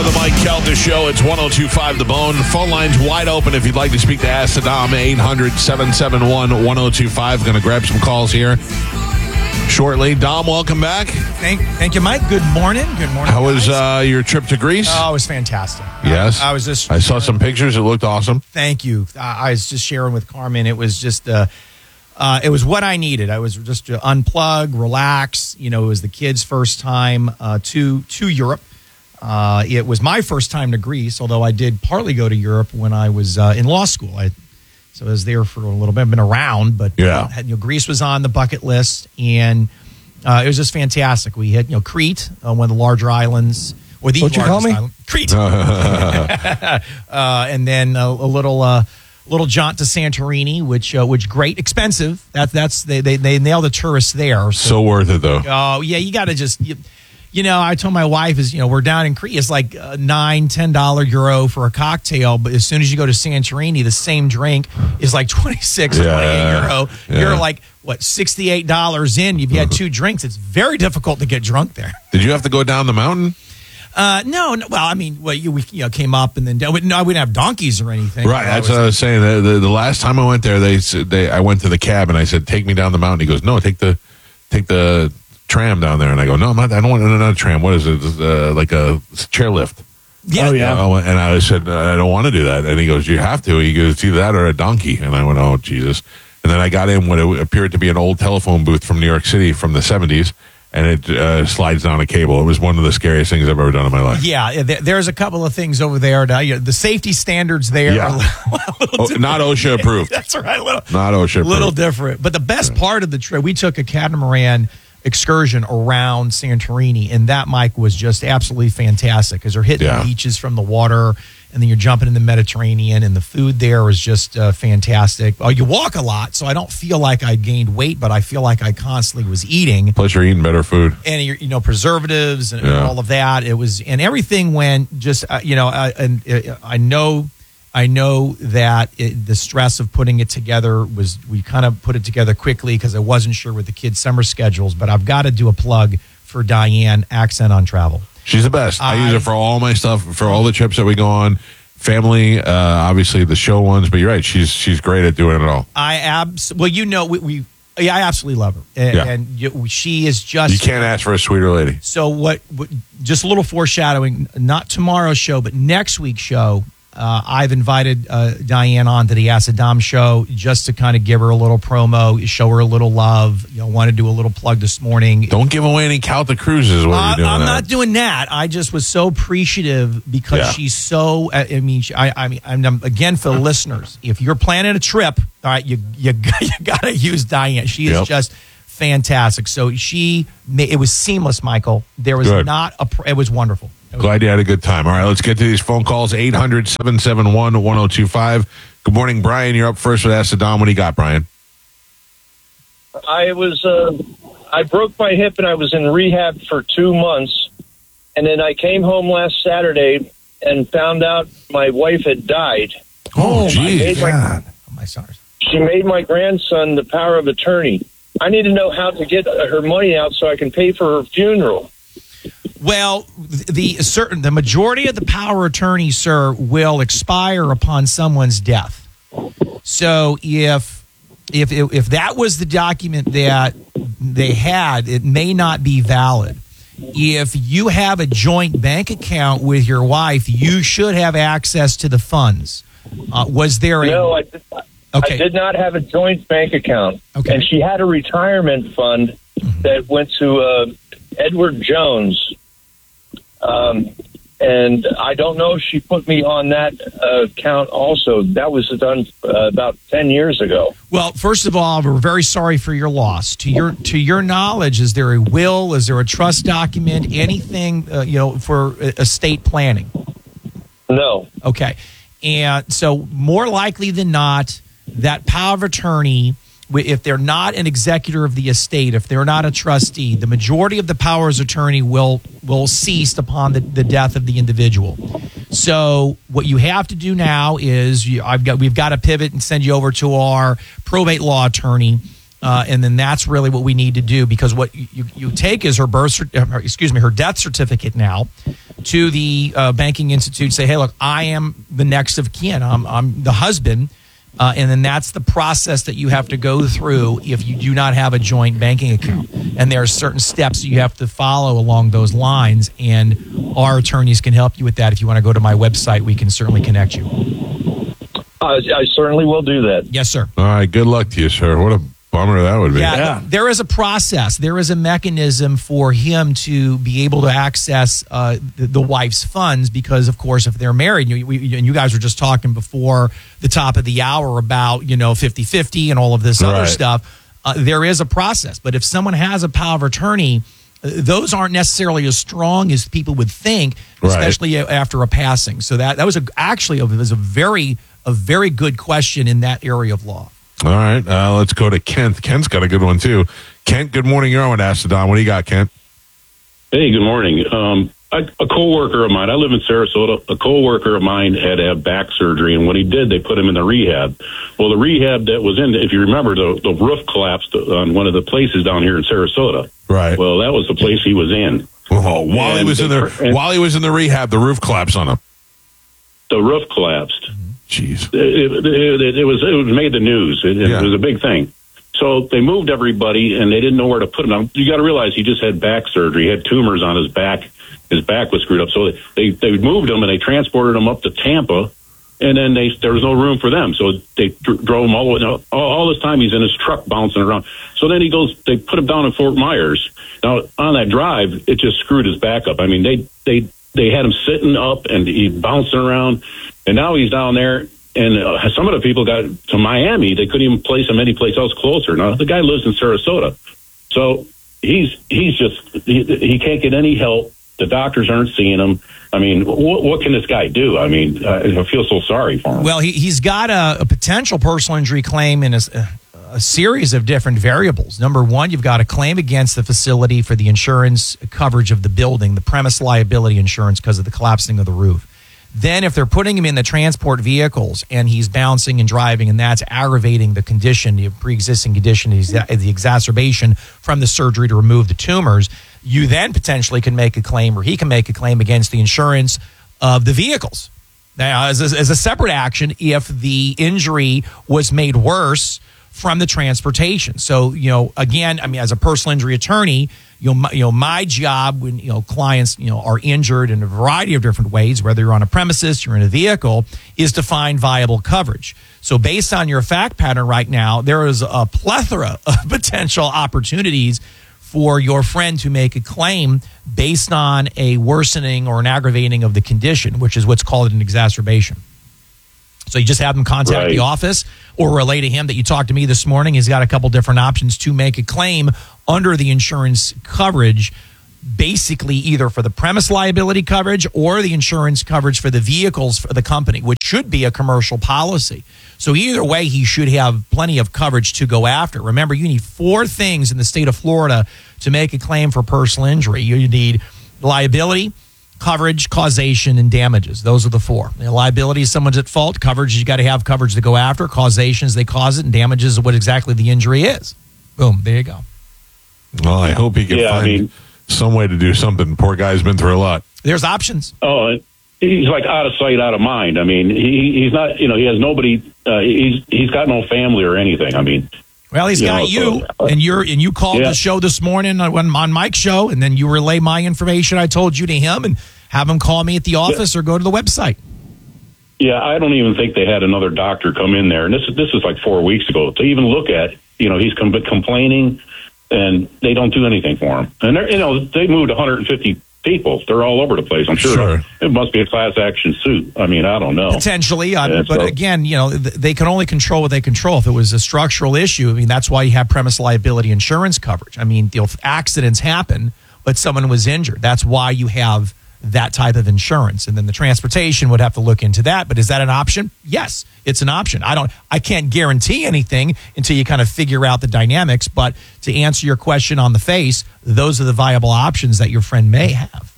of the Mike Kelder Show. It's 102.5 The Bone. Phone lines wide open if you'd like to speak to Ask Saddam. 800-771-1025. Going to grab some calls here shortly. Dom, welcome back. Thank you, Mike. Good morning. Good morning. How was your trip to Greece? Oh, it was fantastic. Yes. I saw some pictures. It looked awesome. Thank you. I was just sharing with Carmen. It was just it was what I needed. I was just to unplug, relax. You know, it was the kids' first time to Europe. It was my first time to Greece, although I did partly go to Europe when I was in law school. So I was there for a little bit. I've been around, but Greece was on the bucket list, and it was just fantastic. We hit Crete, one of the larger islands, or the largest island, Crete, and then a little jaunt to Santorini, which great, expensive. They nail the tourists there. So worth it though. Oh yeah, you got to just. I told my wife we're down in Crete. It's like $9-10 euro for a cocktail, but as soon as you go to Santorini, the same drink is like 26 or 28 euro. Yeah. You're like $68 in. You've had two drinks. It's very difficult to get drunk there. Did you have to go down the mountain? No. Well, I mean, we came up and then no, we didn't have donkeys or anything. Right, that's what I was saying. The last time I went there, I went to the cab and I said, "Take me down the mountain." He goes, "No, take the tram down there." And I go, "No, I don't want another tram. What is it? Like a chairlift?" Yeah. Oh, yeah. And I said, "I don't want to do that." And he goes, "You have to." He goes, "It's either that or a donkey." And I went, "Oh, Jesus." And then I got in what appeared to be an old telephone booth from New York City from the 70s. And it slides down a cable. It was one of the scariest things I've ever done in my life. Yeah, there's a couple of things over there. The safety standards there are a little different. Not OSHA approved. That's right. Not OSHA approved. A little different. But the best part of the trip, we took a catamaran excursion around Santorini, and that, Mike, was just absolutely fantastic because they're hitting the beaches from the water, and then you're jumping in the Mediterranean, and the food there is just fantastic. You walk a lot, so I don't feel like I gained weight, but I feel like I constantly was eaing. Plus, you're eating better food, and preservatives and all of that. It was, and everything went just I know that the stress of putting it together we kind of put it together quickly because I wasn't sure with the kids' summer schedules. But I've got to do a plug for Diane, Accent on Travel. She's the best. I use it for all my stuff, for all the trips that we go on. Family, obviously the show ones, but you're right. She's great at doing it all. I absolutely love her, and she is just. You can't ask for a sweeter lady. So what? Just a little foreshadowing. Not tomorrow's show, but next week's show. I've invited Diane on to the Asadam show just to kind of give her a little promo, show her a little love. Want to do a little plug this morning. Don't give away any Calta cruises. What are you doing? I'm not doing that. I just was so appreciative because she's so. I'm again for the listeners. If you're planning a trip, all right, you got to use Diane. She is just fantastic. So it was seamless, Michael. There was it was wonderful. Glad you had a good time. All right, let's get to these phone calls. 800-771-1025. Good morning, Brian. You're up first with Ask Saddam. What do you got, Brian? I broke my hip and I was in rehab for 2 months. And then I came home last Saturday and found out my wife had died. Oh, geez. My stars. She made my grandson the power of attorney. I need to know how to get her money out so I can pay for her funeral. Well, the majority of the power of attorney, sir, will expire upon someone's death. So if that was the document that they had, it may not be valid. If you have a joint bank account with your wife, you should have access to the funds. Was there No, I did not have a joint bank account. Okay. And she had a retirement fund that went to Edward Jones. And I don't know if she put me on that account also. That was done about 10 years ago. Well, first of all, we're very sorry for your loss. To your knowledge, is there a will? Is there a trust document? Anything, for estate planning? No. Okay. And so more likely than not, that power of attorney, if they're not an executor of the estate, if they're not a trustee, the majority of the powers of attorney will cease upon the death of the individual. So what you have to do now is we've got to pivot and send you over to our probate law attorney, and then that's really what we need to do, because what you take is her death certificate now. to the banking institute, say, hey, look, I am the next of kin. I'm the husband. And then that's the process that you have to go through if you do not have a joint banking account. And there are certain steps that you have to follow along those lines. And our attorneys can help you with that. If you want to go to my website, we can certainly connect you. I certainly will do that. Yes, sir. All right. Good luck to you, sir. What a bummer that would be. Yeah, there is a process. There is a mechanism for him to be able to access the wife's funds because, of course, if they're married, and you guys were just talking before the top of the hour about, 50-50 and all of this other stuff, there is a process. But if someone has a power of attorney, those aren't necessarily as strong as people would think, especially after a passing. So that was actually a very good question in that area of law. All right, let's go to Kent. Kent's got a good one, too. Kent, good morning. You're on with Ask the Don. What do you got, Kent? Hey, good morning. A coworker of mine, I live in Sarasota, a coworker of mine had to have back surgery, and when he did, they put him in the rehab. Well, the rehab that was in, if you remember, the roof collapsed on one of the places down here in Sarasota. Right. Well, that was the place he was in. Oh, while he was in the rehab, the roof collapsed on him. The roof collapsed. Jeez. It was made the news. It was a big thing. So they moved everybody, and they didn't know where to put him. Now, you got to realize he just had back surgery. He had tumors on his back. His back was screwed up. So they moved him, and they transported him up to Tampa, and then there was no room for them. So they drove him all the way. Now, all this time, he's in his truck bouncing around. So then they put him down in Fort Myers. Now, on that drive, it just screwed his back up. I mean, they had him sitting up, and he bouncing around. And now he's down there, and some of the people got to Miami. They couldn't even place him anyplace else closer. Now, the guy lives in Sarasota. So he can't get any help. The doctors aren't seeing him. I mean, what can this guy do? I mean, I feel so sorry for him. Well, he's got a potential personal injury claim in a series of different variables. Number one, you've got a claim against the facility for the insurance coverage of the building, the premise liability insurance because of the collapsing of the roof. Then if they're putting him in the transport vehicles and he's bouncing and driving and that's aggravating the condition, the pre-existing condition, the exacerbation from the surgery to remove the tumors, you then potentially can make a claim, or he can make a claim against the insurance of the vehicles. Now, as a separate action, if the injury was made worse from the transportation. So, again, I mean, as a personal injury attorney, my job when, clients, are injured in a variety of different ways, whether you're on a premises, you're in a vehicle, is to find viable coverage. So based on your fact pattern right now, there is a plethora of potential opportunities for your friend to make a claim based on a worsening or an aggravating of the condition, which is what's called an exacerbation. So you just have them contact the office or relay to him that you talked to me this morning. He's got a couple different options to make a claim under the insurance coverage, basically either for the premise liability coverage or the insurance coverage for the vehicles for the company, which should be a commercial policy. So either way, he should have plenty of coverage to go after. Remember, you need 4 things in the state of Florida to make a claim for personal injury. You need liability, coverage, causation, and damages. Those are the 4. Liability is someone's at fault. Coverage, you got to have coverage to go after. Causation is they cause it, and damages is what exactly the injury is. Boom, there you go. Well, I hope he can find some way to do something. Poor guy's been through a lot. There's options. Oh, he's like out of sight, out of mind. I mean, he's not, he has nobody, he's got no family or anything. I mean, well, he's got you, and you called the show this morning on Mike's show, and then you relay my information I told you to him, and have him call me at the office or go to the website. Yeah, I don't even think they had another doctor come in there, and this is like 4 weeks ago to even look at. He's complaining, and they don't do anything for him. And they moved 150 people. They're all over the place. I'm sure it must be a class action suit. I mean, I don't know. Potentially, but again, they can only control what they control. If it was a structural issue, I mean, that's why you have premise liability insurance coverage. I mean, accidents happen, but someone was injured. That's why you have that type of insurance. And then the transportation would have to look into that. But is that an option? Yes, it's an option. I can't guarantee anything until you kind of figure out the dynamics. But to answer your question on the face, those are the viable options that your friend may have.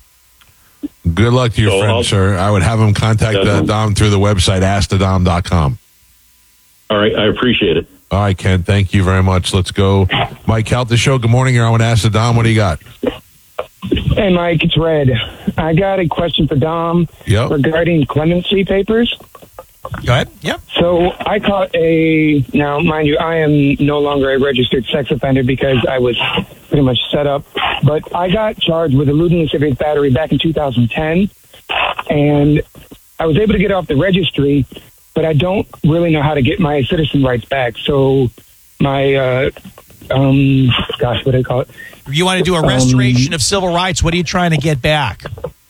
Good luck to your friend, sir. I would have him contact Dom through the website, askthedom.com. All right, I appreciate it. All right, Ken, thank you very much. Let's go. Mike Calta Show, good morning. You're on with Ask the Dom. What do you got? Hey, Mike, it's Red. I got a question for Dom regarding clemency papers. Go ahead. Yep. So I caught now, mind you, I am no longer a registered sex offender because I was pretty much set up. But I got charged with eluding a cigarette battery back in 2010. And I was able to get off the registry, but I don't really know how to get my citizen rights back. So my, what do they call it? You want to do a restoration of civil rights. What are you trying to get back?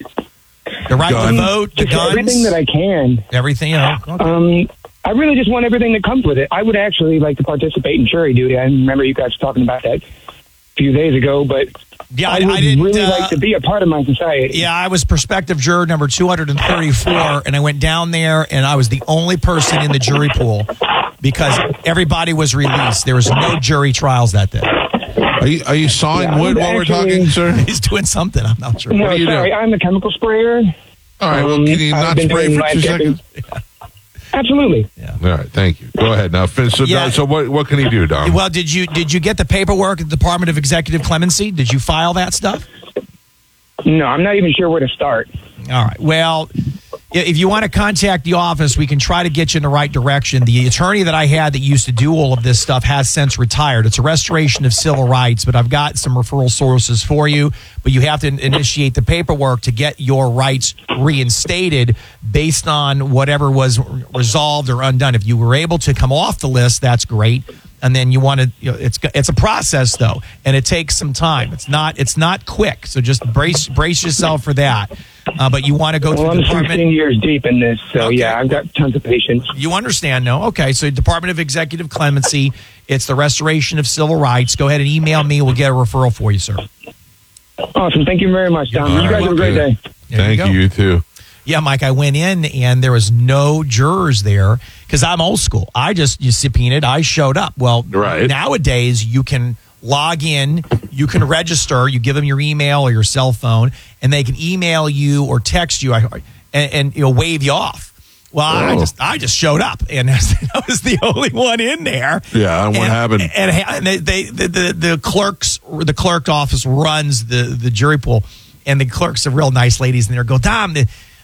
The right to vote, the guns? Everything that I can. Everything, Okay. I really just want everything that comes with it. I would actually like to participate in jury duty. I remember you guys talking about that a few days ago, but yeah, I would really like to be a part of my society. Yeah, I was prospective juror number 234, and I went down there, and I was the only person in the jury pool because everybody was released. There was no jury trials that day. Are you sawing wood while we're talking, sir? He's doing something. I'm not sure. No, what are you sorry, doing? I'm a chemical sprayer. All right, well, can you not spray for 2 seconds? Absolutely. Yeah. All right, thank you. Go ahead now. So what can he do, Dom? Well, did you get the paperwork at the Department of Executive Clemency? Did you file that stuff? No, I'm not even sure where to start. All right. Well, if you want to contact the office, we can try to get you in the right direction. The attorney that I had that used to do all of this stuff has since retired. It's a restoration of civil rights, but I've got some referral sources for you. But you have to initiate the paperwork to get your rights reinstated based on whatever was resolved or undone. If you were able to come off the list, that's great. And then you want to, it's a process though, and it takes some time. It's not quick. So just brace yourself for that. But you want to go through the department. I'm 16 years deep in this, so okay. Yeah, I've got tons of patience. You understand, no? Okay, so Department of Executive Clemency, it's the restoration of civil rights. Go ahead and email me. We'll get a referral for you, sir. Awesome. Thank you very much, Tom. You guys have a great day. Thank you. You too. Yeah, Mike, I went in and there was no jurors there because I'm old school. You subpoenaed, I showed up. Well, nowadays you can log in, you can register, you give them your email or your cell phone, and they can email you or text you and wave you off. Well, I just showed up, and I was the only one in there. Yeah, and what happened? And the clerk office runs the jury pool, and the clerks are real nice ladies in there. Go, Dom,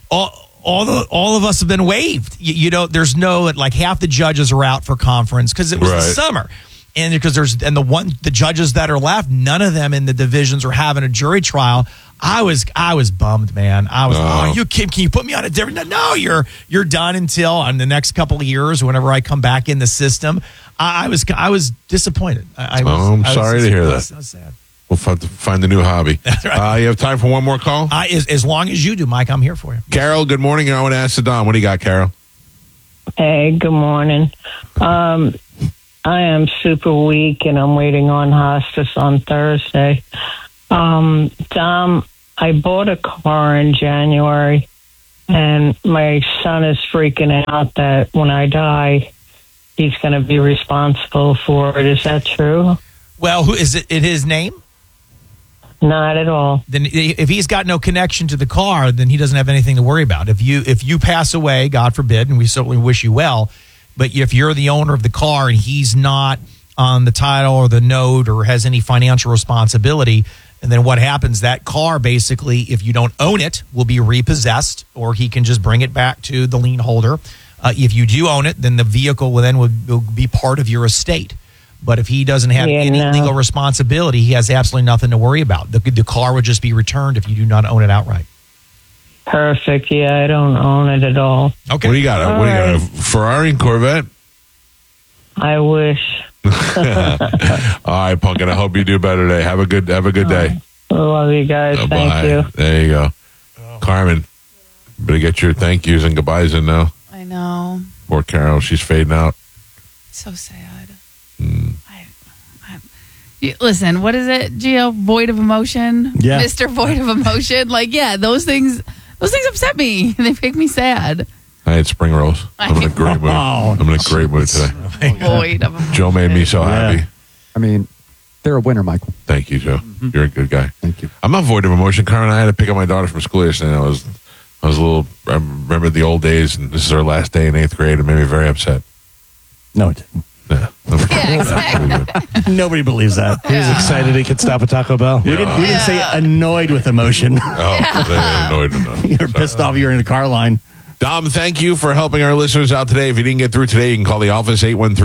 all of us have been waived. There's no, like, half the judges are out for conference because it was the summer. And because the judges that are left, none of them in the divisions are having a jury trial. I was bummed, man. I was, can you put me on a different? No, you're done until on the next couple of years. Whenever I come back in the system, I was disappointed. I'm sorry to hear that. So sad. We'll have to find a new hobby. That's right. You have time for one more call? As long as you do, Mike, I'm here for you. Carol, good morning. I want to ask Don, what do you got, Carol? Hey, good morning. I am super weak, and I'm waiting on hospice on Thursday. Dom, I bought a car in January, and my son is freaking out that when I die, he's going to be responsible for it. Is that true? Well, who is it in his name? Not at all. Then if he's got no connection to the car, then he doesn't have anything to worry about. If you pass away, God forbid, and we certainly wish you well, but if you're the owner of the car and he's not on the title or the note or has any financial responsibility, and then what happens, that car basically, if you don't own it, will be repossessed, or he can just bring it back to the lien holder. If you do own it, then the vehicle will be part of your estate. But if he doesn't have any legal responsibility, he has absolutely nothing to worry about. The car would just be returned if you do not own it outright. Perfect. Yeah, I don't own it at all. Okay. What do you got? A Ferrari, Corvette? I wish. All right, Pumpkin. I hope you do better today. Have a good day. Love you guys. Thank you. There you go. Carmen, better get your thank yous and goodbyes in now. I know. Poor Carol. She's fading out. So sad. Listen, what is it, Gio? Void of emotion? Yeah. Mr. Void of emotion? Those things upset me. They make me sad. I had spring rolls. I'm in a great mood. I'm in a great mood today. Void of emotion. Joe made me so happy. I mean, they're a winner, Michael. Thank you, Joe. Mm-hmm. You're a good guy. Thank you. I'm not void of emotion. Karen and I had to pick up my daughter from school yesterday. I was a little, I remember the old days, and this is her last day in 8th grade. It made me very upset. No, it didn't. Yeah. Yeah, exactly. Nobody believes that. He was excited he could stop at Taco Bell. We didn't say annoyed with emotion. Oh, they annoyed enough. You're pissed off you're in the car line. Dom, thank you for helping our listeners out today. If you didn't get through today, you can call the office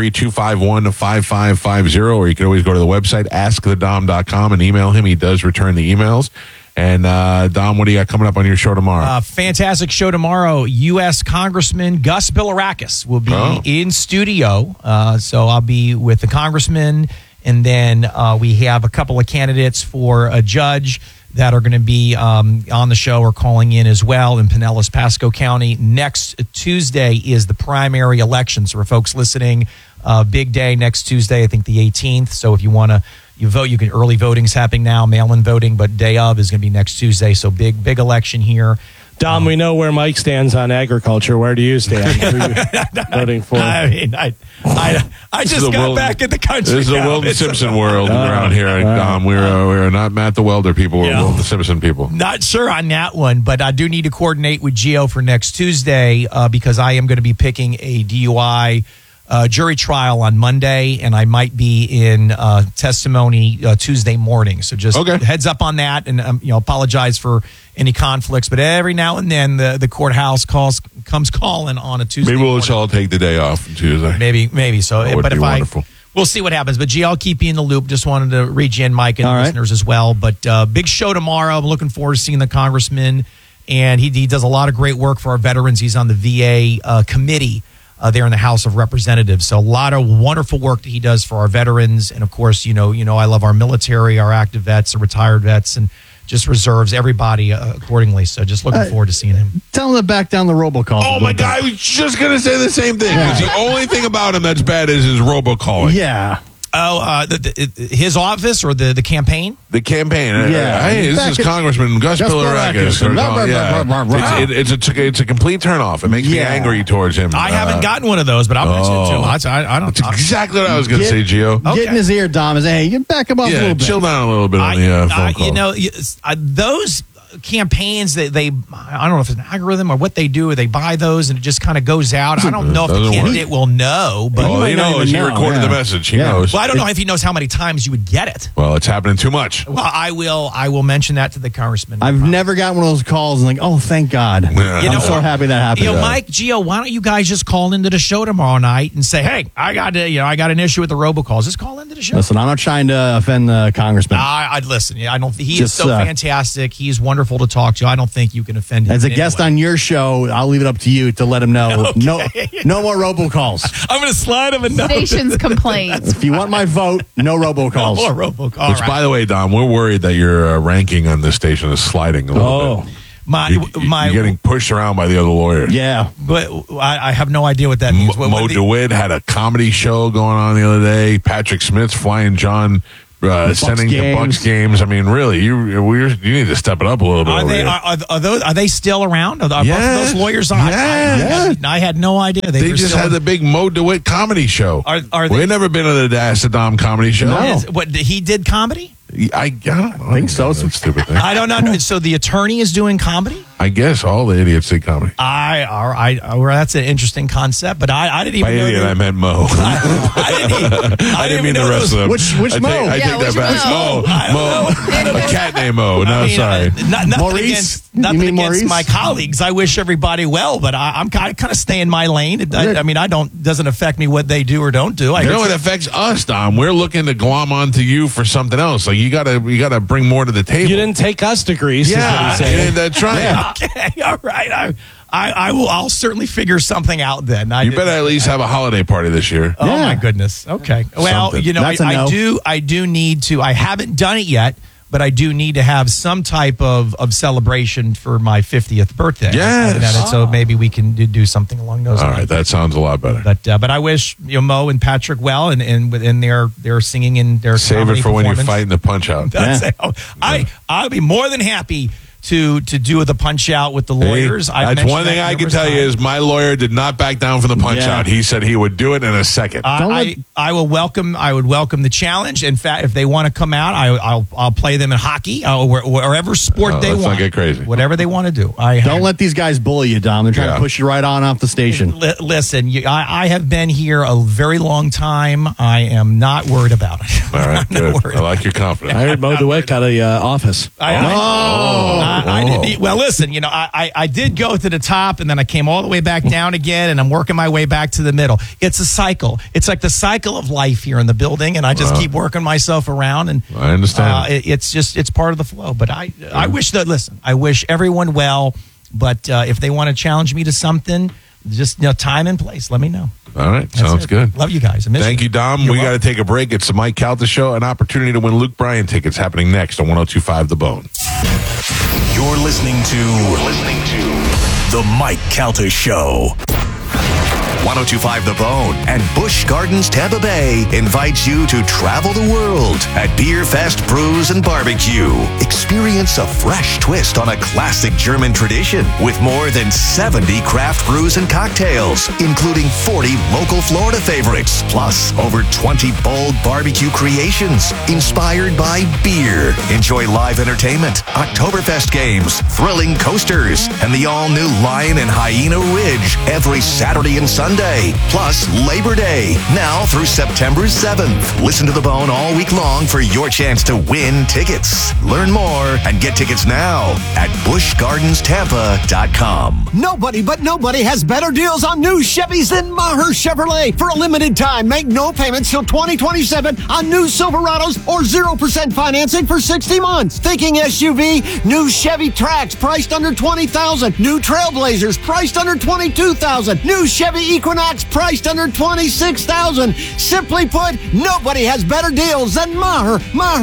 813-251-5550, or you can always go to the website, askthedom.com, and email him. He does return the emails. And Dom, what do you got coming up on your show tomorrow? Fantastic show tomorrow. U.S. Congressman Gus Bilirakis will be in studio. So I'll be with the congressman, and then we have a couple of candidates for a judge that are going to be on the show or calling in as well in Pinellas, Pasco County. Next Tuesday is the primary election. So for folks listening, big day next Tuesday, I think the 18th. So if you want to vote, you can. Early voting's happening now, mail-in voting, but day of is going to be next Tuesday. So big election here. Dom, we know where Mike stands on agriculture. Where do you stand? Who are you voting for? I mean, I just got back in the country. This is the now. Wilton Simpson world around here, Dom. We're not Matt the Welder people. We're Wilton Simpson people. Not sure on that one, but I do need to coordinate with Gio for next Tuesday because I am going to be picking a DUI jury trial on Monday, and I might be in testimony Tuesday morning. So just heads up on that, and apologize for any conflicts. But every now and then the courthouse comes calling on a Tuesday. Maybe we'll morning. all take the day off on Tuesday. Maybe so. That would but be if wonderful. We'll see what happens. But, I'll keep you in the loop. Just wanted to reach in, Mike, and the listeners as well. But big show tomorrow. I'm looking forward to seeing the congressman. And he does a lot of great work for our veterans. He's on the VA committee there in the House of Representatives. So a lot of wonderful work that he does for our veterans. And, of course, I love our military, our active vets, our retired vets, and just reserves everybody accordingly. So just looking forward to seeing him. Tell him to back down the robocall. Oh, my God. I was just going to say the same thing. Yeah. The only thing about him that's bad is his robocalling. Yeah. Oh, his office or the campaign? The campaign. Yeah. Hey, this is Congressman Gus Bilirakis. It's a complete turnoff. It makes me angry towards him. I haven't gotten one of those, but I'm mentioning it to him. I don't. That's exactly what I was going to say, Gio. Get in his ear, Dom. Hey, you back him up a little bit. Chill down a little bit on the phone call. Those campaigns that I don't know if it's an algorithm or what they do, or they buy those and it just kind of goes out. I don't know if the candidate will know, but all he knows, he recorded the message. He knows. Well, I don't know if he knows how many times you would get it. Well, it's happening too much. Well, I will mention that to the congressman. I've never gotten one of those calls and thank God. Yeah. I'm so happy that happened. Mike, Gio, why don't you guys just call into the show tomorrow night and say, hey, I got an issue with the robocalls. Just call into the show. Listen, I'm not trying to offend the congressman. I'd listen. I don't. He is so fantastic. He's wonderful to talk to. I don't think you can offend him. As a guest on your show, I'll leave it up to you to let him know. Okay. No more robocalls. I'm going to slide him a note. Station's complaints. If you want my vote, no robocalls. No more robocalls. Which, by the way, Dom, we're worried that your ranking on this station is sliding a little bit. You're getting pushed around by the other lawyers. Yeah. But I have no idea what that means. Mo DeWitt had a comedy show going on the other day. Patrick Smith's flying John sending to Bucks games. I mean, really, you need to step it up a little bit. Are they still around? Are both of those lawyers on? I had no idea. They just had the big Mo DeWitt comedy show. We've never been to the Dom comedy show. No. He did comedy? I don't think so. It's a stupid thing. I don't know. So the attorney is doing comedy? I guess all the idiots do comedy. That's an interesting concept, but I didn't even know. By idiot, I meant Mo. I didn't mean the rest of them. Which Mo? I take that back. Mo. A cat named Mo. No, sorry. Nothing against my colleagues. I wish everybody well, but I'm kind of staying in my lane. Doesn't affect me what they do or don't do. It affects us, Dom. We're looking to glom onto you for something else. Like you gotta bring more to the table. You didn't take us to Greece. Yeah, that's right. Yeah. Okay, all right. I'll certainly figure something out then. You better at least have a holiday party this year. Oh my goodness. Okay. Well, I do need to. I haven't done it yet, but I do need to have some type of celebration for my 50th birthday. Yes. So maybe we can do something along those lines. All right, that sounds a lot better. But I wish Mo and Patrick well, and within their singing and their save it for when you're fighting the Punch Out. I'll be more than happy to do the punch out with the lawyers. That's one thing I can tell you is my lawyer did not back down from the punch out. He said he would do it in a second. I would welcome the challenge. In fact, if they want to come out, I'll play them in hockey, wherever sport they want. Let's not get crazy. Whatever they want to do. Don't let these guys bully you, Dom. They're trying to push you right on off the station. Listen, I have been here a very long time. I am not worried about it. All right, good. I like your confidence. I heard Mo DeWitt out of the office. Well, listen, I did go to the top, and then I came all the way back down again, and I'm working my way back to the middle. It's a cycle. It's like the cycle of life here in the building, and I just keep working myself around. And I understand. It's part of the flow. But I wish I wish everyone well. But if they want to challenge me to something, just time and place, let me know. All right. Sounds good. Love you guys. Thank you, Dom. We got to take a break. It's the Mike Calta Show. An opportunity to win Luke Bryan tickets happening next on 102.5 The Bone. You're listening to The Mike Calta Show. 102.5 The Bone and Busch Gardens Tampa Bay invites you to travel the world at Beer Fest Brews and Barbecue. Experience a fresh twist on a classic German tradition with more than 70 craft brews and cocktails, including 40 local Florida favorites, plus over 20 bold barbecue creations inspired by beer. Enjoy live entertainment, Oktoberfest games, thrilling coasters, and the all-new Lion and Hyena Ridge every Saturday and Sunday. Plus Labor Day, now through September 7th. Listen to The Bone all week long for your chance to win tickets. Learn more and get tickets now at BuschGardensTampa.com. Nobody has better deals on new Chevys than Maher Chevrolet. For a limited time, make no payments till 2027 on new Silverados or 0% financing for 60 months. Thinking SUV, new Chevy Trax priced under $20,000. New Trailblazers priced under $22,000. New Chevy Equinox priced under $26,000. Simply put, nobody has better deals than Maher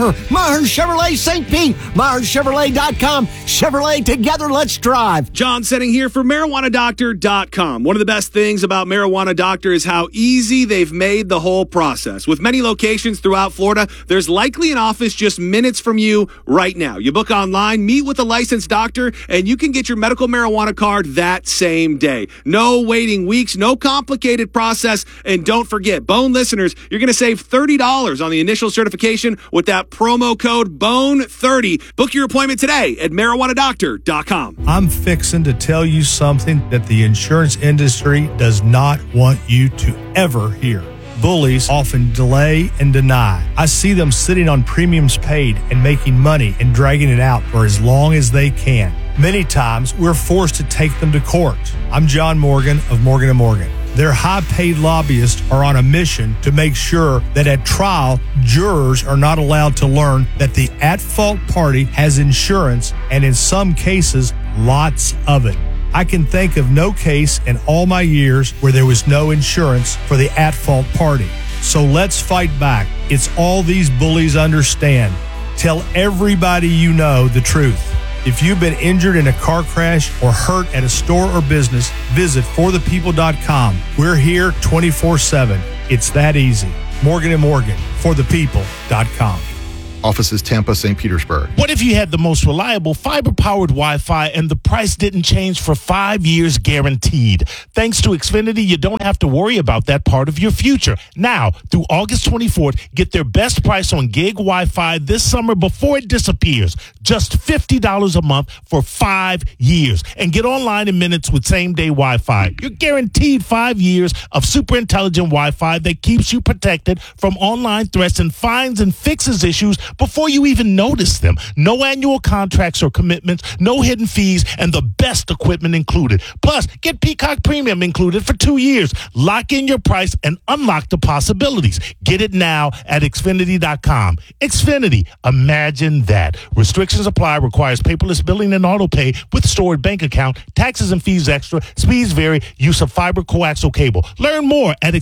Chevrolet St. Pete. MaherChevrolet.com. Chevrolet, together, let's drive. John Setting here for MarijuanaDoctor.com. One of the best things about Marijuana Doctor is how easy they've made the whole process. With many locations throughout Florida, there's likely an office just minutes from you right now. You book online, meet with a licensed doctor, and you can get your medical marijuana card that same day. No waiting weeks, no complicated process, and don't forget, Bone listeners, you're going to save $30 on the initial certification with that promo code BONE30. Book your appointment today at MarijuanaDoctor.com. I'm fixing to tell you something that the insurance industry does not want you to ever hear. Bullies often delay and deny. I see them sitting on premiums paid and making money and dragging it out for as long as they can. Many times, we're forced to take them to court. I'm John Morgan of Morgan & Morgan. Their high-paid lobbyists are on a mission to make sure that at trial, jurors are not allowed to learn that the at-fault party has insurance, and in some cases, lots of it. I can think of no case in all my years where there was no insurance for the at-fault party. So let's fight back. It's all these bullies understand. Tell everybody you know the truth. If you've been injured in a car crash or hurt at a store or business, visit forthepeople.com. We're here 24/7. It's that easy. Morgan & Morgan, forthepeople.com. Offices Tampa, St. Petersburg. What if you had the most reliable fiber-powered Wi-Fi and the price didn't change for 5 years guaranteed? Thanks to Xfinity, you don't have to worry about that part of your future. Now, through August 24th, get their best price on gig Wi-Fi this summer before it disappears. Just $50 a month for 5 years. And get online in minutes with same-day Wi-Fi. You're guaranteed 5 years of super intelligent Wi-Fi that keeps you protected from online threats and finds and fixes issues before you even notice them. No annual contracts or commitments, no hidden fees, and the best equipment included. Plus, get Peacock Premium included for 2 years. Lock in your price and unlock the possibilities. Get it now at Xfinity.com. Xfinity, imagine that. Restrictions apply, requires paperless billing and auto pay with stored bank account, taxes and fees extra, speeds vary, use of fiber coaxial cable. Learn more at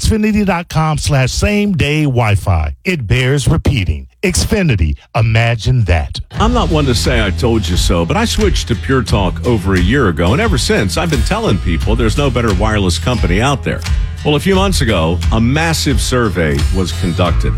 Xfinity.com/same-day Wi-Fi. It bears repeating. Xfinity, imagine that. I'm not one to say I told you so, but I switched to Pure Talk over a year ago, and ever since, I've been telling people there's no better wireless company out there. Well, a few months ago, a massive survey was conducted.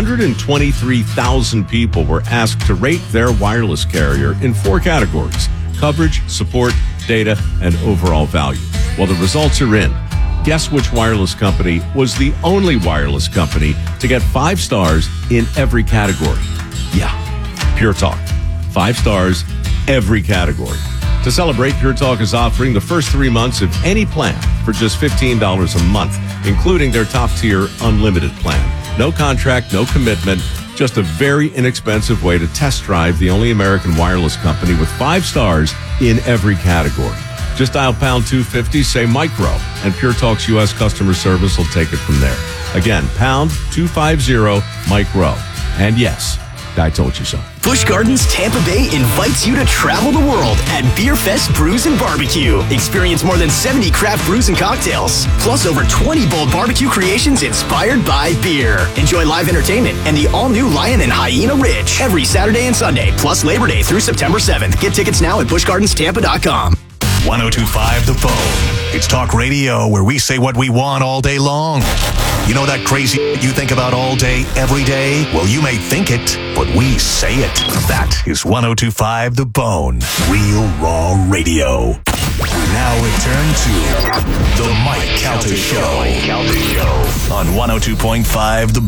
123,000 people were asked to rate their wireless carrier in 4 categories: coverage, support, data, and overall value. Well, the results are in. Guess which wireless company was the only wireless company to get 5 stars in every category? Yeah, Pure Talk. 5 stars, every category. To celebrate, Pure Talk is offering the first 3 months of any plan for just $15 a month, including their top-tier unlimited plan. No contract, no commitment, just a very inexpensive way to test drive the only American wireless company with 5 stars in every category. Just dial pound 250, say micro, and Pure Talk's U.S. customer service will take it from there. Again, pound 250 micro. And yes, I told you so. Busch Gardens Tampa Bay invites you to travel the world at Beer Fest Brews and Barbecue. Experience more than 70 craft brews and cocktails, plus over 20 bold barbecue creations inspired by beer. Enjoy live entertainment and the all-new Lion and Hyena Ridge every Saturday and Sunday, plus Labor Day through September 7th. Get tickets now at buschgardenstampa.com. 102.5 The Bone. It's talk radio where we say what we want all day long. You know that crazy you think about all day, every day? Well, you may think it, but we say it. That is 102.5 The Bone. Real raw radio. We now return to The Mike Calta Show on 102.5 The